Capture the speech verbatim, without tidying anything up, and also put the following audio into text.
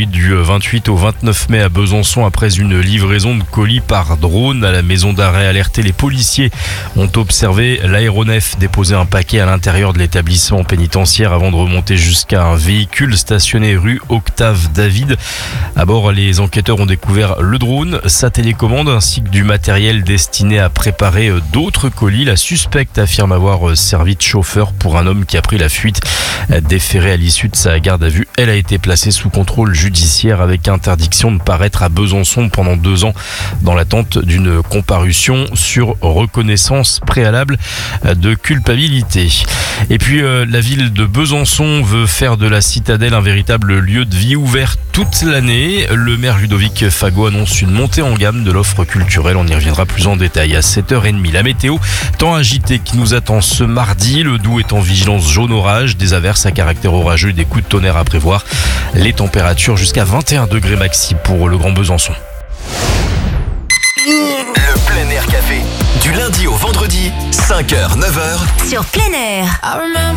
nuit du vingt-huit au vingt-neuf mai à Besançon après une livraison de colis par drone. À la maison d'arrêt alertée, les policiers ont observé l'aéronef déposer un paquet à l'intérieur de l'établissement pénitentiaire avant de remonter jusqu'à un véhicule stationné rue Octave David. À bord, les enquêteurs ont découvert le drone, sa télécommande ainsi que du matériel destiné à préparer d'autres colis. La suspecte affirme avoir servi de chauffeur pour un homme qui a pris la fuite. Déférée à l'issue de sa garde à vue, elle a été placée sous contrôle judiciaire avec interdiction de paraître à Besançon pendant deux ans dans l'attente d'une comparution sur reconnaissance préalable de culpabilité. Et puis euh, la ville de Besançon veut faire de la citadelle un véritable lieu de vie ouvert toute l'année. Le maire Ludovic Fagot annonce une montée en gamme de l'offre culturelle. On y reviendra plus en détail à sept heures trente. La météo, temps agité qui nous attend ce mardi. Le Doubs est en vigilance jaune orage, des averses à caractère orageux, des coups de tonnerre à prévoir. Les températures jusqu'à vingt et un degrés maxi pour le Grand Besançon. Le plein air café, du lundi au vendredi, cinq heures neuf heures sur Plein Air.